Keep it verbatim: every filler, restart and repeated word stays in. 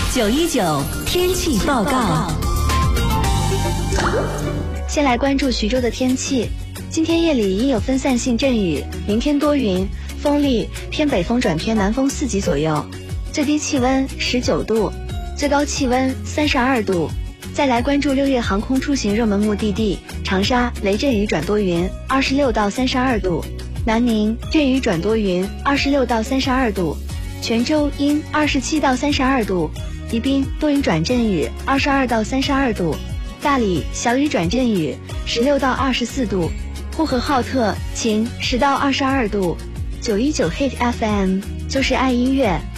九一九天气报告。 先来关注徐州的天气，今天夜里阴有分散性阵雨，明天多云，风力偏北风转偏南风四级左右，最低气温十九度，最高气温三十二度。再来关注六月航空出行热门目的地，长沙雷阵雨转多云，二十六到三十二度；南宁阵雨转多云，二十六到三十二度；泉州阴，二十七到三十二度；宜宾多云转阵雨，二十二到三十二度；大理小雨转阵雨，十六到二十四度；呼和浩特晴，十到二十二度。九一九 Hit F M 就是爱音乐。